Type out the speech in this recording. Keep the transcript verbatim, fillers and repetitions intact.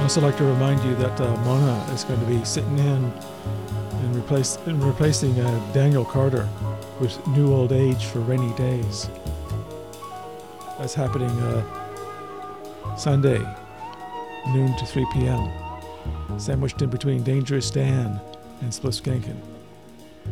also like to remind you that uh, Mona is going to be sitting in and, replace, and replacing uh, Daniel Carter with New Old Age for Rainy Days. That's happening uh, Sunday, noon to three p.m., sandwiched in between Dangerous Dan and Split Skankin'.